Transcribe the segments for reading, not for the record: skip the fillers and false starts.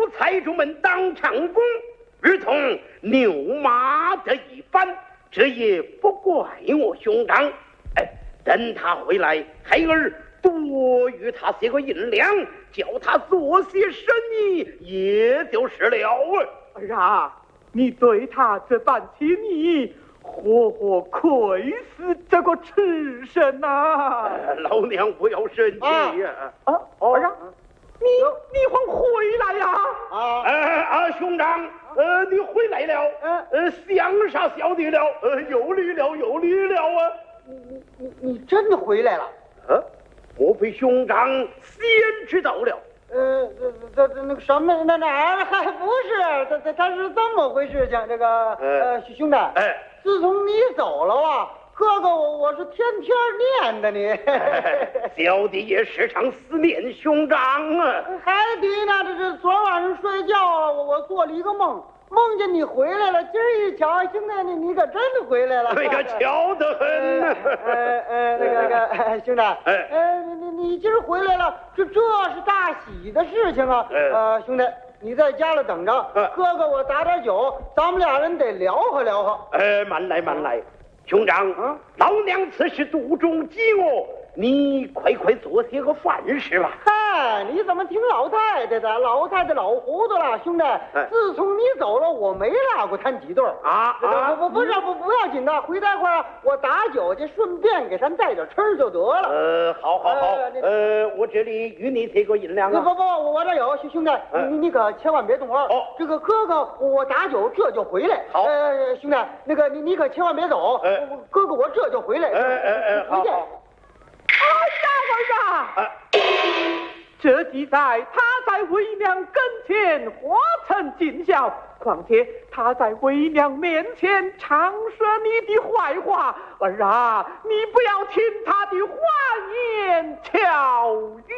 财主们当长工，如同牛马的一般，这也不怪我兄长。等他回来，孩儿多与他些个银两，叫他做些生意，也就是了。 儿啊，你对他这般亲昵，活活亏死这个痴神呐！ 老娘不要生气呀！ 儿啊，你会回来呀？ 兄长，你回来了？想啥小的了？有理了啊！ 你真的回来了？ 莫非兄长先知道了？ 那个什么，那还不是，他是这么回事情。这个兄弟，自从你走了啊，哥哥我是天天念的你。 小弟也时常思念兄长啊。 还得呢，这昨晚上睡觉了，我做了一个梦。梦见你回来了，今儿一瞧，兄弟你可真的回来了， 那个巧得很。 那个兄弟，你今儿回来了，这是大喜的事情啊。兄弟，你在家里等着，哥哥我打点酒，咱们俩人得聊和聊和。 慢来，兄长，老娘此时肚中饥饿，你快做些个饭食吧。 嗨，你怎么听老太太的？老太太老糊涂了，兄弟。自从你走了，我没拉过摊几顿不要紧的，回待会儿我打酒去，顺便给他带点吃就得了。 好。我这里与你这个银两啊。 不，我这有，兄弟，你可千万别动啊。这个哥哥，我打酒这就回来。 好， 兄弟，那个你可千万别走。哥哥，我这就回来。 好。 儿啊！这记载他在为娘跟前化成尽孝，况且他在为娘面前常说你的坏话，儿啊，你不要听他的花言巧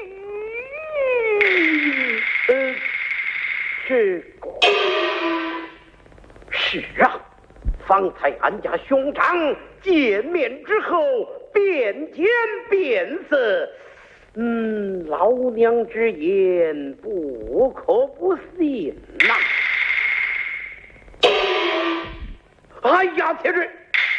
语。 是啊，方才俺家兄长见面之后变奸变色，老娘之言不可不信呐。哎呀，天瑞！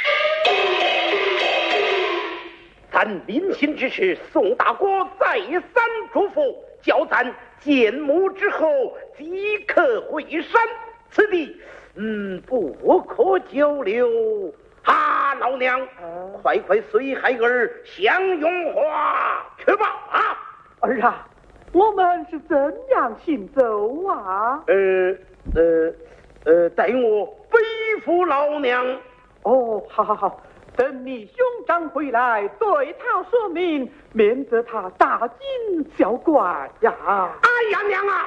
咱临行之时，宋大哥再三嘱咐，叫咱见母之后即刻回山，此地不可久留。老娘，快随孩儿向永华去吧！ 儿啊，我们是怎样行走啊？ 待我背负老娘。 好，等你兄长回来，对他说明，免得他大惊小怪呀！ 哎呀，娘啊！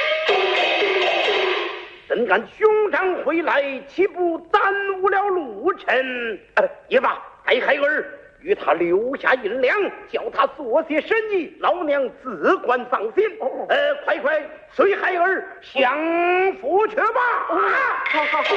等俺兄长回来，岂不耽误了路程？也罢，带孩儿与他留下银两，叫他做些生意，老娘自管放心。快随孩儿享福去吧！ 好。